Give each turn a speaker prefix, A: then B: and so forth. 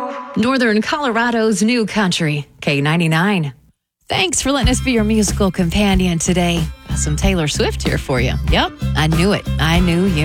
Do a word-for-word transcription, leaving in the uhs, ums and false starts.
A: Northern Colorado's new country, K ninety-nine. Thanks for letting us be your musical companion today. Got some Taylor Swift here for you. Yep, I knew it. I knew you.